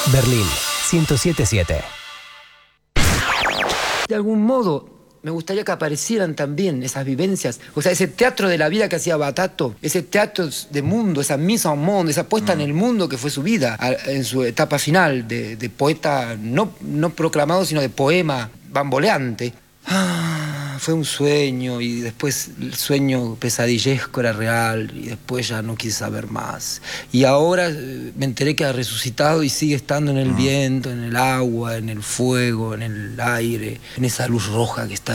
Berlín 107.7. De algún modo, me gustaría que aparecieran también esas vivencias. O sea, ese teatro de la vida que hacía Batato, ese teatro de mundo, esa mise en monde, esa puesta en el mundo que fue su vida, en su etapa final de poeta no proclamado, sino de poema bamboleante. Fue un sueño, y después el sueño pesadillesco era real, y después ya no quise saber más. Y ahora me enteré que ha resucitado y sigue estando en el viento, en el agua, en el fuego, en el aire, en esa luz roja que está